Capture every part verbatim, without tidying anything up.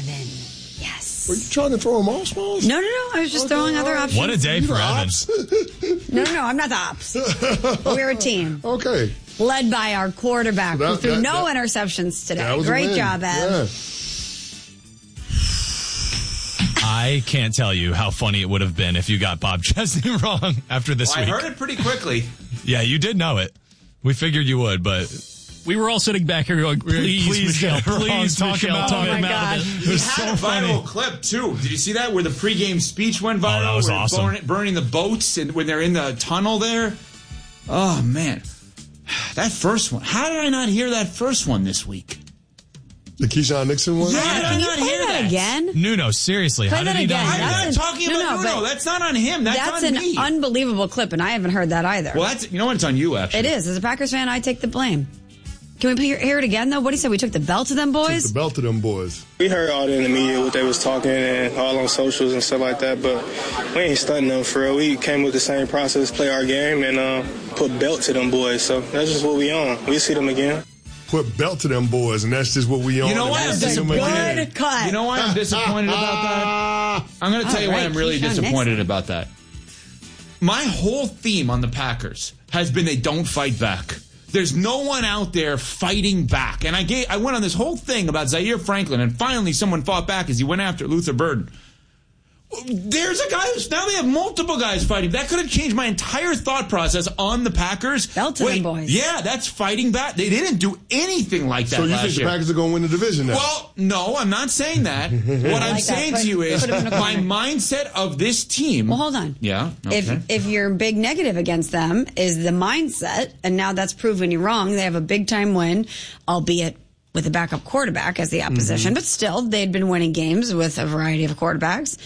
Evan. Yes. Were you trying to throw him off, Smalls? No, no, no. I was just okay, throwing other options. What a day for Evan. no, no, no. I'm not the ops. We're a team. Okay. Led by our quarterback, that, who threw that, no that, interceptions today. That was Great a job, Ev. Yeah. I can't tell you how funny it would have been if you got Bob Chesney wrong after this well, week. I heard it pretty quickly. Yeah, you did know it. We figured you would, but we were all sitting back here going, please, please Michelle, please talk Michelle, about talk it. about it. He had so a viral funny. clip, too. Did you see that? Where the pregame speech went viral? Oh, that was awesome. Burning, burning the boats and when they're in the tunnel there. Oh, man. That first one. How did I not hear that first one this week? The Keyshawn Nixon one? Yeah, yeah did can I you not play hear that, that again? Nuno, seriously. Play how that did he again. not I'm hear not that? talking no, about no, Nuno. but That's not on him. That's, That's on an me. unbelievable clip, and I haven't heard that either. Well, that's you know what? It's on you, actually. It is. As a Packers fan, I take the blame. Can we hear it again, though? What did he say? We took the belt to them boys? Took the belt to them boys. We heard all in the media what they was talking and all on socials and stuff like that, but we ain't stunting them for real. We came with the same process, play our game, and uh, put belt to them boys. So that's just what we on. We see them again. Put belt to them boys, and that's just what we on. You know why I'm disappointed? Good cut. You know why I'm disappointed about that? I'm going to tell All you why right, I'm really Keyshawn disappointed Nixon. about that. My whole theme on the Packers has been they don't fight back. There's no one out there fighting back. And I gave, I went on this whole thing about Zaire Franklin, and finally someone fought back as he went after Luther Burden. There's a guy who's, now they have multiple guys fighting. That could have changed my entire thought process on the Packers. Belt to them boys. Yeah, that's fighting back. They didn't do anything like that So you last think the year. Packers are going to win the division now? Well, no, I'm not saying that. What I'm like saying that. to you is Put him in a my corner. mindset of this team. Well, hold on. Yeah. Okay. If if your big negative against them is the mindset, and now that's proven you wrong, they have a big time win, albeit with a backup quarterback as the opposition, Mm-hmm. but still they'd been winning games with a variety of quarterbacks.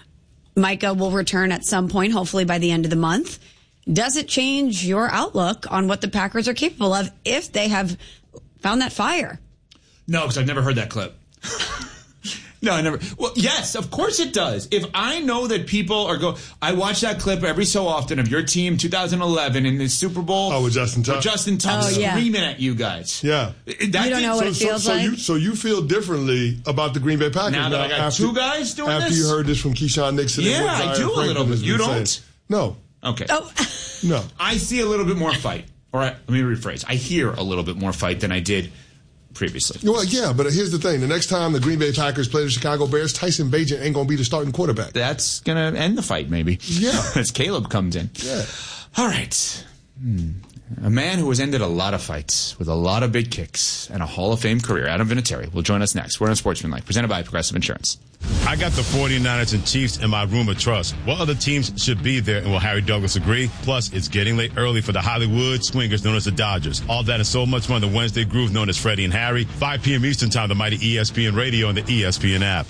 Micah will return at some point, hopefully by the end of the month. Does it change your outlook on what the Packers are capable of if they have found that fire? No, because I've never heard that clip. No, I never. Well, yes, of course it does. If I know that people are go, I watch that clip every so often of your team, two thousand eleven in the Super Bowl. Oh, with Justin Tuck. With Justin Tuck Oh, yeah. screaming at you guys. Yeah. That You don't did- know what So, it so, feels so like? you so you feel differently about the Green Bay Packers Now that I got after, two guys doing after this? you heard this from Keyshawn Nixon. and Yeah, what I Zaire do a little Franklin bit. has You been don't? saying. No, Okay. Oh, no. I see a little bit more fight. All right, let me rephrase. I hear a little bit more fight than I did previously. Well, yeah, but here's the thing. The next time the Green Bay Packers play the Chicago Bears, Tyson Bagent ain't going to be the starting quarterback. That's going to end the fight, maybe. Yeah. As Caleb comes in. Yeah. All right. Hmm. A man who has ended a lot of fights with a lot of big kicks and a Hall of Fame career, Adam Vinatieri, will join us next. We're on Sportsmanlike, presented by Progressive Insurance. I got the 49ers and Chiefs in my room of trust. What other teams should be there, and will Harry Douglas agree? Plus, it's getting late early for the Hollywood swingers known as the Dodgers. All that and so much more on the Wednesday groove known as Freddie and Harry. five p.m. Eastern Time, the mighty E S P N Radio and the E S P N app.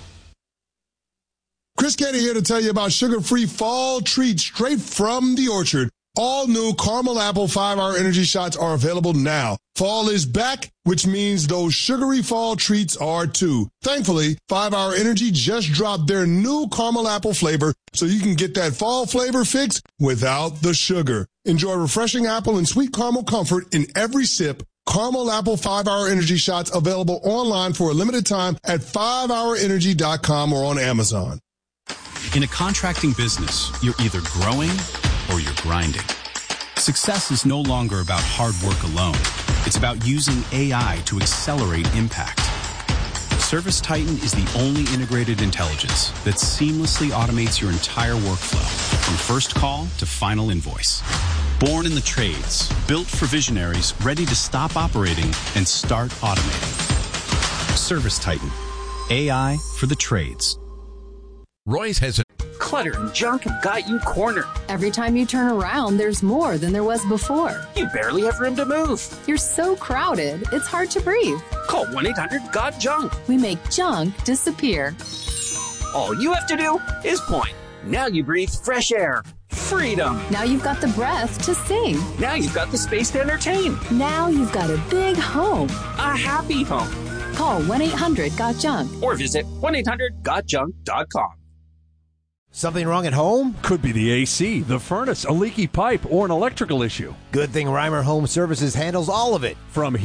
Chris Canty here to tell you about sugar-free fall treats straight from the orchard. All new caramel apple five-hour energy shots are available now. Fall is back, which means those sugary fall treats are too. Thankfully, five-hour Energy just dropped their new caramel apple flavor, so you can get that fall flavor fix without the sugar. Enjoy refreshing apple and sweet caramel comfort in every sip. Caramel Apple five-hour Energy shots available online for a limited time at five hour energy dot com or on Amazon. In a contracting business, you're either growing or you're grinding. Success is no longer about hard work alone. It's about using A I to accelerate impact. Service Titan is the only integrated intelligence that seamlessly automates your entire workflow, from first call to final invoice. Born in the trades, built for visionaries ready to stop operating and start automating. Service Titan, A I for the trades. Royce has a clutter and junk have got you cornered. Every time you turn around, there's more than there was before. You barely have room to move. You're so crowded, it's hard to breathe. Call one eight hundred got junk. We make junk disappear. All you have to do is point. Now you breathe fresh air. Freedom. Now you've got the breath to sing. Now you've got the space to entertain. Now you've got a big home. A happy home. Call one eight hundred got junk. Or visit one eight hundred got junk dot com. Something wrong at home? Could be the A C, the furnace, a leaky pipe, or an electrical issue. Good thing Reimer Home Services handles all of it. From